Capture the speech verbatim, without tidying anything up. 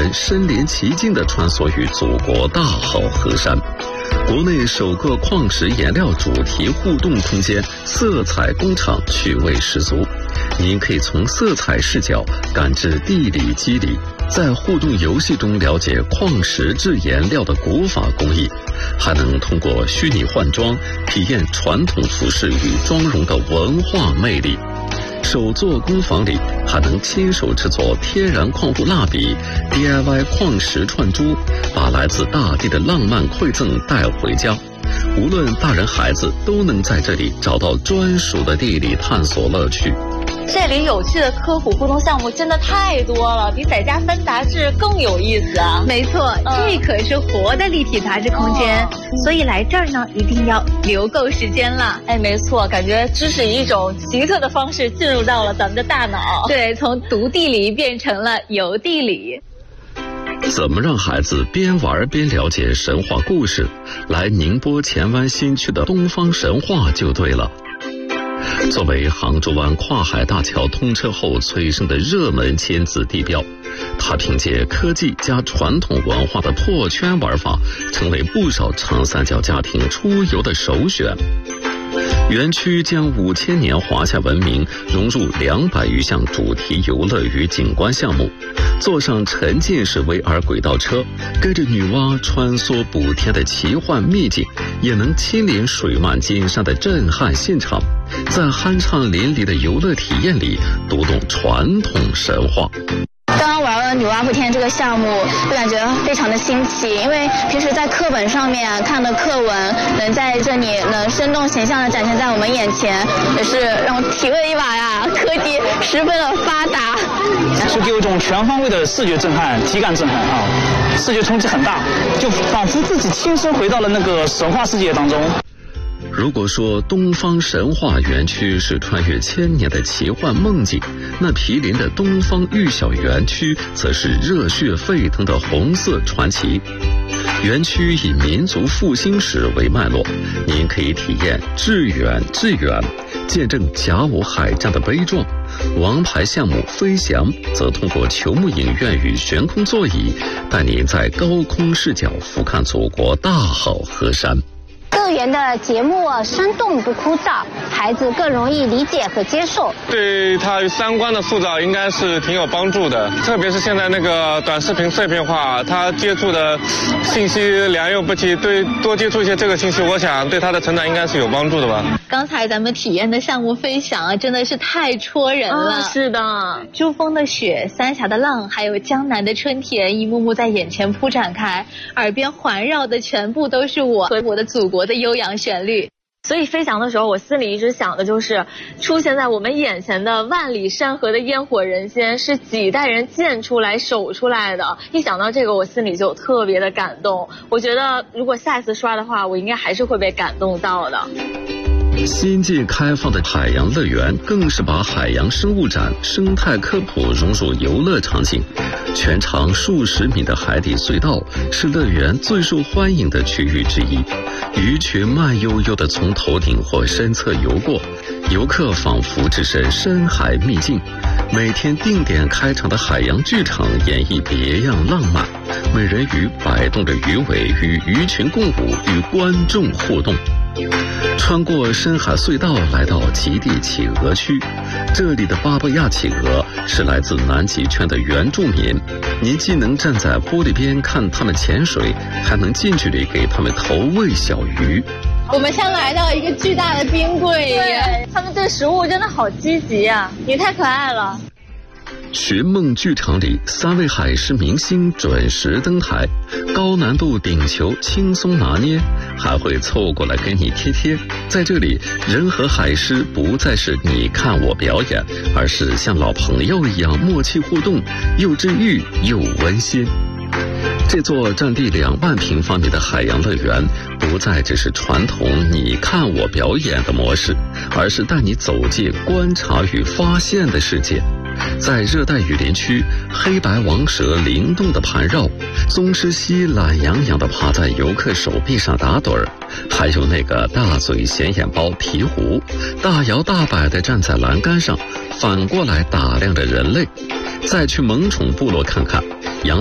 人身临其境地穿梭于祖国大好河山。国内首个矿石颜料主题互动空间色彩工厂趣味十足，您可以从色彩视角感知地理机理，在互动游戏中了解矿石制颜料的古法工艺，还能通过虚拟换装体验传统服饰与妆容的文化魅力。手作工坊里还能亲手制作天然矿物蜡笔、D I Y 矿石串珠，把来自大地的浪漫馈赠带回家。无论大人孩子都能在这里找到专属的地理探索乐趣。 这里有趣的科普互动项目真的太多了，比在家翻杂志更有意思啊！ 没错，嗯、这可是活的立体杂志空间，哦、所以来这儿呢一定要留够时间了。 哎，没错，感觉知识以一种奇特的方式进入到了咱们的大脑。 对，从读地理变成了游地理。 怎么让孩子边玩边了解神话故事？来宁波前湾新区的东方神话就对了。作为杭州湾跨海大桥通车后催生的热门亲子地标，它凭借科技加传统文化的破圈玩法，成为不少长三角家庭出游的首选。园区将五千年华夏文明融入两百余项主题游乐与景观项目，坐上沉浸式 V R 轨道车，跟着女娲穿梭补天的奇幻秘境，也能亲临水漫金山的震撼现场，在酣畅淋漓的游乐体验里读懂传统神话。 刚刚玩了女娲补天这个项目，就感觉非常的新奇，因为平时在课本上面看的课文，能在这里能生动形象的展现在我们眼前，也是让我体会一把呀，科技十分的发达， 是给我一种全方位的视觉震撼、体感震撼啊，视觉冲击很大，就仿佛自己亲身回到了那个神话世界当中。 如果说东方神话园区是穿越千年的奇幻梦境，那毗邻的东方玉晓园区则是热血沸腾的红色传奇。园区以民族复兴史为脉络，您可以体验致远致远，见证甲午海战的悲壮。王牌项目飞翔则通过球幕影院与悬空座椅，带您在高空视角俯瞰祖国大好河山。 乐园的节目生动不枯燥，孩子更容易理解和接受， 对他三观的塑造应该是挺有帮助的。特别是现在那个短视频碎片化，他接触的信息良莠不齐，对多接触一些这个信息，我想对他的成长应该是有帮助的吧。 刚才咱们体验的项目飞翔啊，真的是太戳人了。 啊、是的， 珠峰的雪、三峡的浪，还有江南的春天，一幕幕在眼前铺展开，耳边环绕的全部都是我和我的祖国的悠扬旋律。 所以飞翔的时候，我心里一直想的就是出现在我们眼前的万里山河的烟火人间是几代人建出来守出来的，一想到这个我心里就特别的感动。我觉得如果下一次刷的话，我应该还是会被感动到的。 新近开放的海洋乐园更是把海洋生物展、生态科普融入游乐场景。全长数十米的海底隧道是乐园最受欢迎的区域之一，鱼群慢悠悠地从头顶或身侧游过，游客仿佛置身深海秘境。每天定点开场的海洋剧场演绎别样浪漫，美人鱼摆动着鱼尾与鱼群共舞，与观众互动。穿过深海隧道来到极地企鹅区，这里的巴布亚企鹅是来自南极圈的原住民，您既能站在玻璃边看它们潜水，还能近距离给它们投喂小鱼。 我们像来到一个巨大的冰柜， 对，他们对食物真的好积极啊，你太可爱了。 寻梦剧场里，三位海狮明星准时登台，高难度顶球轻松拿捏，还会凑过来跟你贴贴。在这里，人和海狮不再是你看我表演，而是像老朋友一样默契互动，又治愈又温馨。这座占地两万平方米的海洋乐园，不再只是传统你看我表演的模式，而是带你走进观察与发现的世界。在热带雨林区，黑白王蛇灵动的盘绕，宗师蜥懒洋洋地趴在游客手臂上打盹儿，还有那个大嘴显眼包鹈鹕，大摇大摆地站在栏杆上，反过来打量着人类。再去萌宠部落看看，